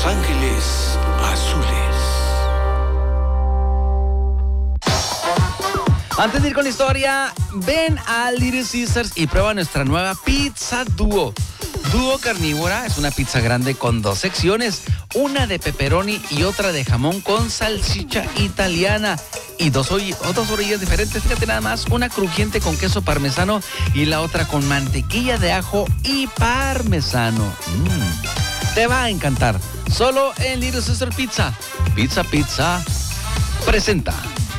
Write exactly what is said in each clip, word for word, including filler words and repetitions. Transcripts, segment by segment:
Ángeles Azules. Antes de ir con la historia, ven a Little Caesars y prueba nuestra nueva pizza dúo. Dúo carnívora es una pizza grande con dos secciones, una de pepperoni y otra de jamón con salchicha italiana. Y dos, dos orillas diferentes, fíjate nada más, una crujiente con queso parmesano y la otra con mantequilla de ajo y parmesano. Mm, te va a encantar. Solo en Little Caesar Pizza. Pizza Pizza presenta.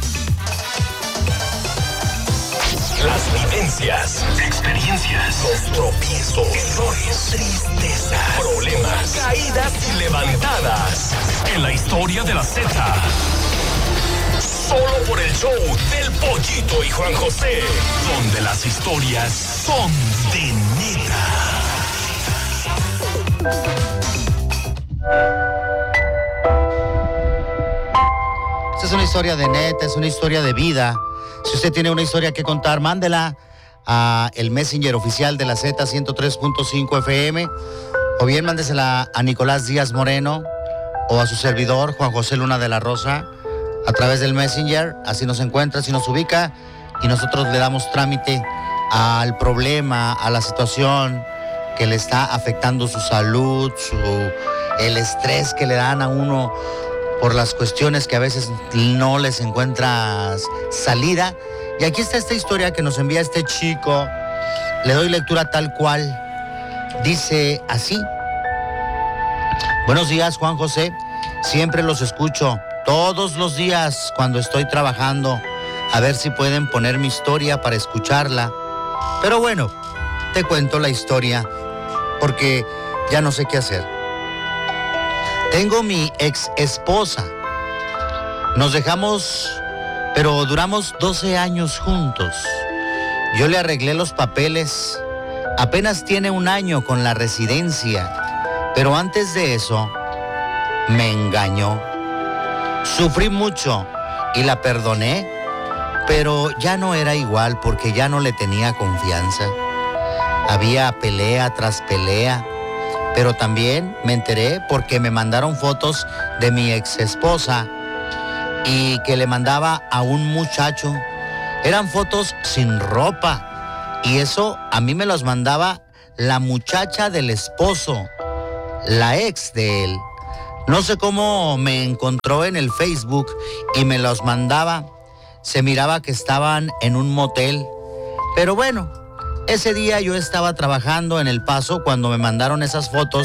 Las vivencias, experiencias, los tropiezos, errores, tristezas, problemas, caídas y levantadas. En la historia de la Z. Solo por el show del Pollito y Juan José, donde las historias son de neta. Esta es una historia de neta, es una historia de vida. Si usted tiene una historia que contar, mándela a el Messenger oficial de la Z ciento tres punto cinco F M, o bien mándesela a Nicolás Díaz Moreno o a su servidor, Juan José Luna de la Rosa, a través del Messenger. Así nos encuentra, así nos ubica y nosotros le damos trámite al problema, a la situación que le está afectando su salud, su, el estrés que le dan a uno por las cuestiones que a veces no les encuentras salida. Y aquí está esta historia que nos envía este chico. Le doy lectura tal cual. Dice así: buenos días, Juan José. Siempre los escucho todos los días cuando estoy trabajando. A ver si pueden poner mi historia para escucharla. Pero bueno, te cuento la historia porque ya no sé qué hacer. Tengo mi ex esposa. Nos dejamos, pero duramos doce años juntos. Yo le arreglé los papeles. Apenas tiene un año con la residencia, pero antes de eso, me engañó. Sufrí mucho y la perdoné, pero ya no era igual porque ya no le tenía confianza. Había pelea tras pelea. Pero también me enteré porque me mandaron fotos de mi ex esposa y que le mandaba a un muchacho. Eran fotos sin ropa y eso a mí me los mandaba la muchacha del esposo, la ex de él. No sé cómo me encontró en el Facebook y me los mandaba. Se miraba que estaban en un motel, pero bueno. Ese día yo estaba trabajando en El Paso cuando me mandaron esas fotos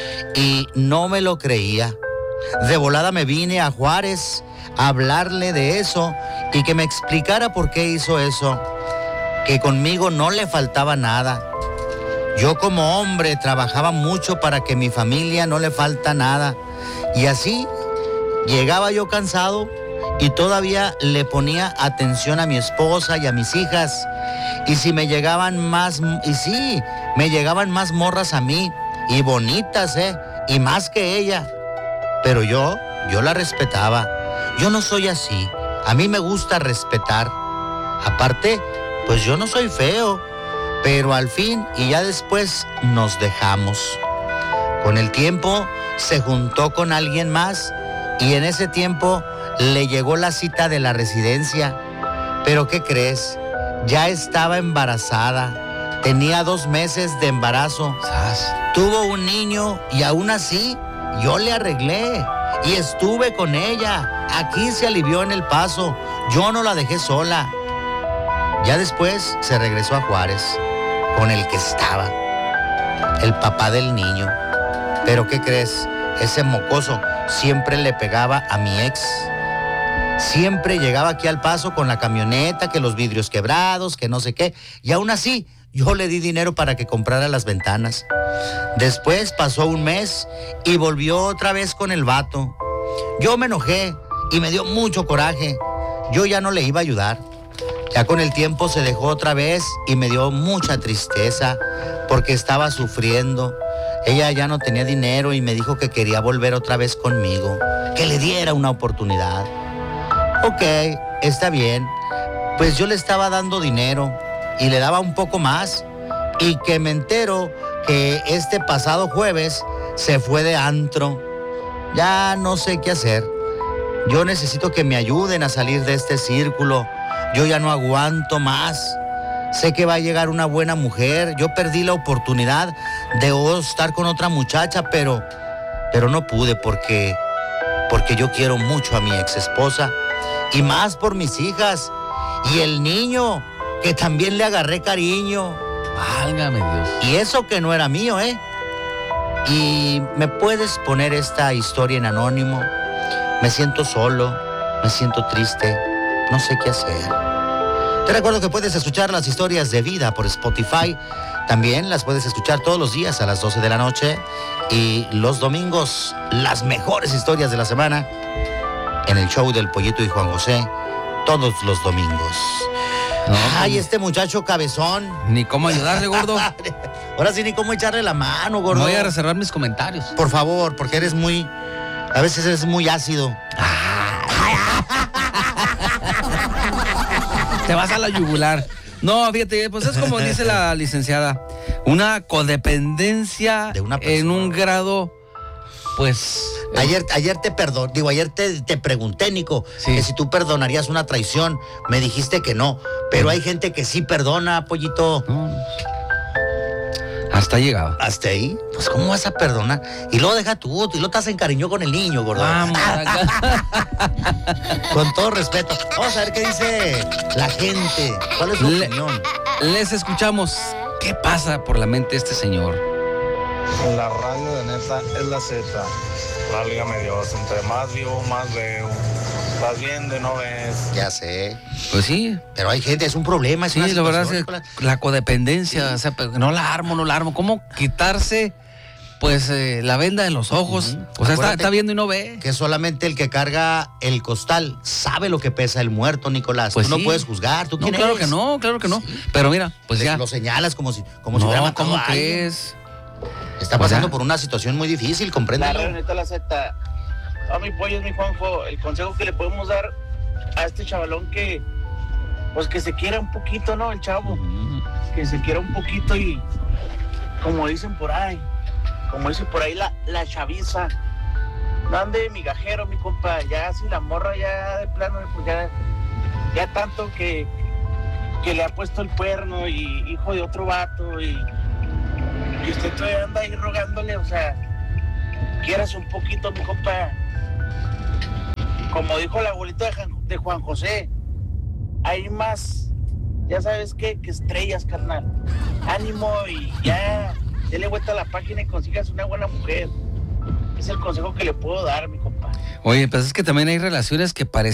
y no me lo creía. De volada me vine a Juárez a hablarle de eso y que me explicara por qué hizo eso, que conmigo no le faltaba nada. Yo como hombre trabajaba mucho para que mi familia no le falta nada y así llegaba yo cansado y todavía le ponía atención a mi esposa y a mis hijas. Y si me llegaban más, y sí, me llegaban más morras a mí, y bonitas, ¿eh? Y más que ella. Pero yo, yo la respetaba. Yo no soy así. A mí me gusta respetar. Aparte, pues yo no soy feo. Pero al fin, y ya después, nos dejamos. Con el tiempo, se juntó con alguien más, y en ese tiempo, le llegó la cita de la residencia. Pero ¿qué crees? Ya estaba embarazada. Tenía dos meses de embarazo. Tuvo un niño y aún así yo le arreglé y estuve con ella. Aquí se alivió en El Paso. Yo no la dejé sola. Ya después se regresó a Juárez con el que estaba, el papá del niño. Pero ¿qué crees? Ese mocoso siempre le pegaba a mi ex. Siempre llegaba aquí al Paso con la camioneta, que los vidrios quebrados, que no sé qué. Y aún así, yo le di dinero para que comprara las ventanas. Después pasó un mes y volvió otra vez con el vato. Yo me enojé y me dio mucho coraje. Yo ya no le iba a ayudar. Ya con el tiempo se dejó otra vez y me dio mucha tristeza porque estaba sufriendo. Ella ya no tenía dinero y me dijo que quería volver otra vez conmigo, que le diera una oportunidad. Ok, está bien. Pues yo le estaba dando dinero y le daba un poco más y que me entero que este pasado jueves se fue de antro. Ya no sé qué hacer. Yo necesito que me ayuden a salir de este círculo. Yo ya no aguanto más. Sé que va a llegar una buena mujer. Yo perdí la oportunidad de estar con otra muchacha, pero, pero no pude porque, porque yo quiero mucho a mi ex esposa y más por mis hijas y el niño que también le agarré cariño. Válgame Dios. Y eso que no era mío, ¿eh? Y me puedes poner esta historia en anónimo. Me siento solo, me siento triste, no sé qué hacer. Te recuerdo que puedes escuchar las historias de vida por Spotify. También las puedes escuchar todos los días a las doce de la noche. Y los domingos, las mejores historias de la semana en el show del Pollito y Juan José, todos los domingos. No, Ay, este muchacho cabezón. Ni cómo ayudarle, gordo. Ahora sí, ni cómo echarle la mano, gordo. Voy a reservar mis comentarios. Por favor, porque eres muy... A veces eres muy ácido. Te vas a la yugular. No, fíjate, pues es como dice la licenciada, una codependencia de una persona. En un grado, pues... Ayer, ayer te perdón, digo, ayer te, te pregunté, Nico, sí, que si tú perdonarías una traición. Me dijiste que no, pero hay gente que sí perdona, Pollito. No. Hasta llegado. ¿Hasta ahí? Pues ¿cómo vas a perdonar? Y luego deja tú, y luego te has encariñó con el niño, gordo. Vamos acá. Con todo respeto. Vamos a ver qué dice la gente. ¿Cuál es su Le, opinión? Les escuchamos. ¿Qué pasa por la mente de este señor? La radio de neta es la Z. Válgame Dios, entre más vivo, más veo. Estás viendo y no ves. Ya sé. Pues sí. Pero hay gente, es un problema. Es sí, la verdad es que la, la codependencia, sí. O sea, no la armo, no la armo. ¿Cómo quitarse, pues, eh, la venda de los ojos? Uh-huh. O sea, está, está viendo y no ve. Que solamente el que carga el costal sabe lo que pesa el muerto, Nicolás. Pues tú sí. No puedes juzgar. ¿Tú no, quién claro eres? que no, claro que no. Sí. Pero mira, pues Le, ya. Lo señalas como si, como no, si hubiera matado ¿cómo a alguien. crees? Está pues pasando ya. por una situación muy difícil, compréndelo. La neta la Z. A mi pollo es mi Juanjo. El consejo que le podemos dar a este chavalón que, pues que se quiera un poquito, ¿no? El chavo. Uh-huh. Que se quiera un poquito y, como dicen por ahí, como dice por ahí la, la chaviza, no ande migajero, mi compa. Ya si la morra ya de plano, pues ya, ya tanto que, que le ha puesto el cuerno y hijo de otro vato y, y usted todavía anda ahí rogándole, o sea, quieras un poquito, mi compa. Como dijo el abuelito de, de Juan José, hay más, ya sabes qué, que estrellas, carnal. Ánimo y ya, dele vuelta a la página y consigas una buena mujer. Es el consejo que le puedo dar, mi compa. Oye, pues es que también hay relaciones que parecen